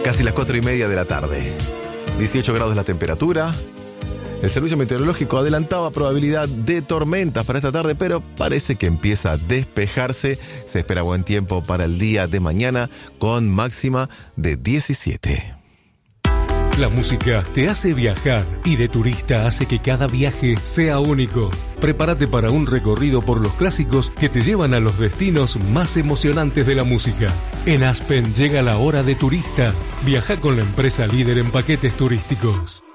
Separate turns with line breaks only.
Casi las 4:30 de la tarde. 18 grados la temperatura. El servicio meteorológico adelantaba probabilidad de tormentas para esta tarde, pero parece que empieza a despejarse. Se espera buen tiempo para el día de mañana con máxima de 17.
La música te hace viajar y de turista hace que cada viaje sea único. Prepárate para un recorrido por los clásicos que te llevan a los destinos más emocionantes de la música. En Aspen llega la hora de turista. Viaja con la empresa líder en paquetes turísticos.